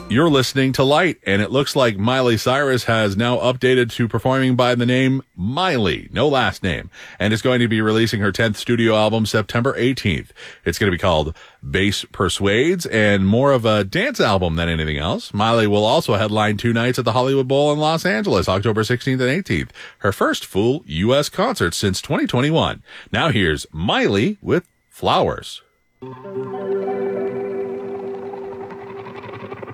You're listening to Light, and it looks like Miley Cyrus has now updated to performing by the name Miley, no last name, and is going to be releasing her 10th studio album September 18th. It's going to be called Bass Persuades, and more of a dance album than anything else. Miley will also headline 2 nights at the Hollywood Bowl in Los Angeles, October 16th and 18th, her first full U.S. concert since 2021. Now here's Miley with Flowers.